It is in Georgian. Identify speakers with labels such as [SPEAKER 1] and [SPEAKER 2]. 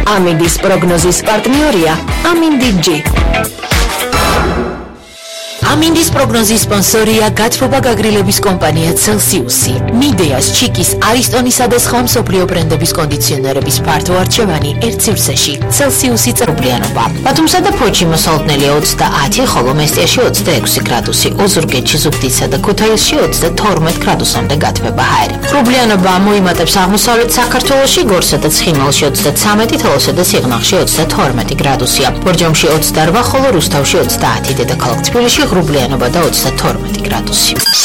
[SPEAKER 1] ამინდის პროგნოზის პარტნიორია ამინდი-G. ამინდის პროგნოზის სპონსორია გათბობა გაგრილების კომპანია Celsius-ი. მიდეას, ჩიკის, არისტონისა და სხვა მსოფლიო ბრენდების კონდიციონერების ფართო არჩევანი ერთ სივრცეში. Celsius-ი წერობლიანობა. ბათუმსა და ფოთში მოსალოდნელია 30, ხოლო მესტიაში 26 გრადუსი, ოზურგეთში, ზუგდიდსა და ქუთაისში 32 გრადუსამდე გათბება ჰაერი. ღრუბლიანობა მოიმატებს აღმოსავლეთ საქართველოში, გორსა და ცხინვალში 33, თელავსა და სიღნაღში 32 გრადუსია. ბორჯომში 28, ხოლო რუსთავში 30, დედაქალაქ თბილისში ღრუბლიანობა და 32 გრადუსი.